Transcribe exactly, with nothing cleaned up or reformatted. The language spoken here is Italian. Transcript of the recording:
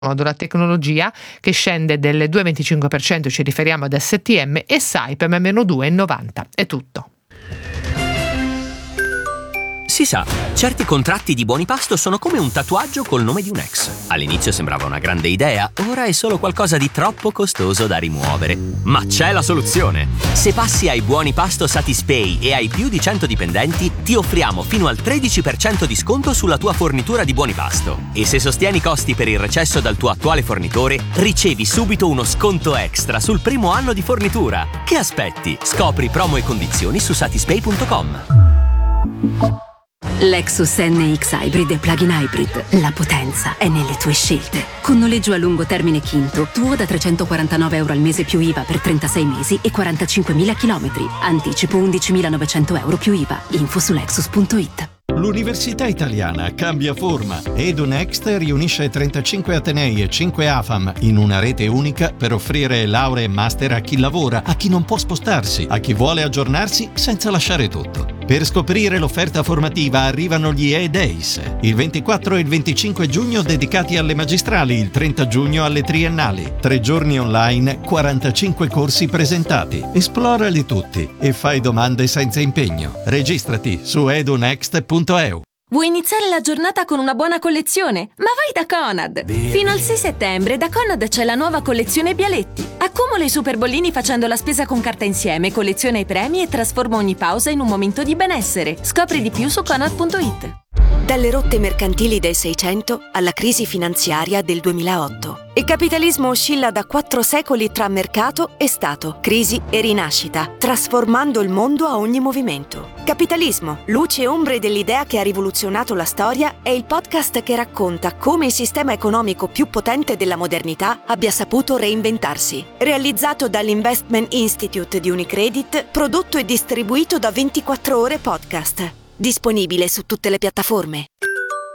modo la tecnologia che scende del due virgola venticinque per cento, ci riferiamo ad S T M, e Saipem meno due virgola novanta. È tutto. Si sa, certi contratti di Buonipasto sono come un tatuaggio col nome di un ex. All'inizio sembrava una grande idea, ora è solo qualcosa di troppo costoso da rimuovere. Ma c'è la soluzione! Se passi ai Buonipasto Satispay e hai più di cento dipendenti, ti offriamo fino al tredici per cento di sconto sulla tua fornitura di Buonipasto. E se sostieni i costi per il recesso dal tuo attuale fornitore, ricevi subito uno sconto extra sul primo anno di fornitura. Che aspetti? Scopri promo e condizioni su satispay punto com. Lexus N X Hybrid e Plug-in Hybrid. La potenza è nelle tue scelte. Con noleggio a lungo termine Quinto, tuo da trecentoquarantanove euro al mese più I V A per trentasei mesi e quarantacinquemila chilometri. Anticipo undicimilanovecento euro più I V A. Info su lexus punto it. L'Università Italiana cambia forma. EduNext riunisce trentacinque atenei e cinque A F A M in una rete unica per offrire lauree e master a chi lavora, a chi non può spostarsi, a chi vuole aggiornarsi senza lasciare tutto. Per scoprire l'offerta formativa arrivano gli E-Days, il ventiquattro e il venticinque giugno dedicati alle magistrali, il trenta giugno alle triennali. Tre giorni online, quarantacinque corsi presentati. Esplorali tutti e fai domande senza impegno. Registrati su edunext punto e u. Vuoi iniziare la giornata con una buona collezione? Ma vai da Conad! Fino al sei settembre da Conad c'è la nuova collezione Bialetti. Accumula i super bollini facendo la spesa con carta insieme, colleziona i premi e trasforma ogni pausa in un momento di benessere. Scopri di più su conad punto it. Dalle rotte mercantili del Seicento alla crisi finanziaria del duemilaotto. Il capitalismo oscilla da quattro secoli tra mercato e Stato, crisi e rinascita, trasformando il mondo a ogni movimento. Capitalismo, luce e ombre dell'idea che ha rivoluzionato la storia, è il podcast che racconta come il sistema economico più potente della modernità abbia saputo reinventarsi. Realizzato dall'Investment Institute di Unicredit, prodotto e distribuito da ventiquattro ore Podcast. Disponibile su tutte le piattaforme.